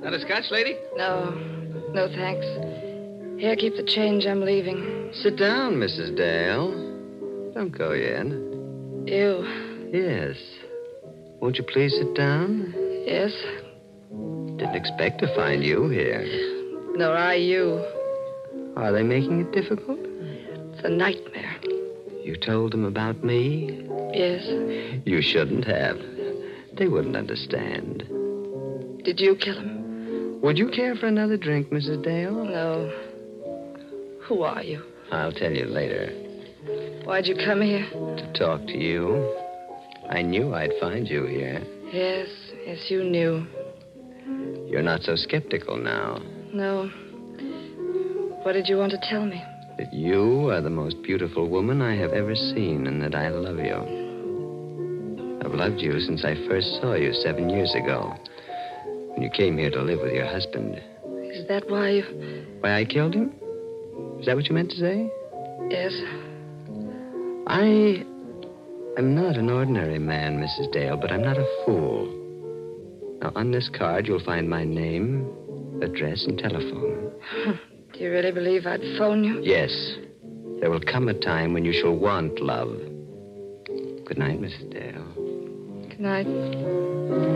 Not a scotch, lady? No. No, thanks. Here, keep the change. I'm leaving. Sit down, Mrs. Dale. Don't go yet. You? Yes. Won't you please sit down? Yes? Didn't expect to find you here. Nor I you. Are they making it difficult? It's a nightmare. You told them about me? Yes. You shouldn't have. They wouldn't understand. Did you kill him? Would you care for another drink, Mrs. Dale? No. Who are you? I'll tell you later. Why'd you come here? To talk to you. I knew I'd find you here. Yes, you knew. You're not so skeptical now. No. What did you want to tell me? That you are the most beautiful woman I have ever seen, and that I love you. I've loved you since I first saw you 7 years ago, when you came here to live with your husband. Is that why you... Why I killed him? Is that what you meant to say? Yes. I'm not an ordinary man, Mrs. Dale, but I'm not a fool. Now, on this card, you'll find my name, address, and telephone. Do you really believe I'd phone you? Yes. There will come a time when you shall want love. Good night, Mrs. Dale. Good night.